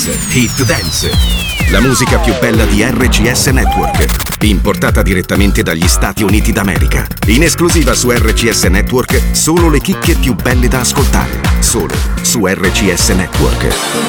Dance, Hit Dance. La musica più bella di RCS Network, importata direttamente dagli Stati Uniti d'America. In esclusiva su RCS Network, solo le chicche più belle da ascoltare. Solo su RCS Network.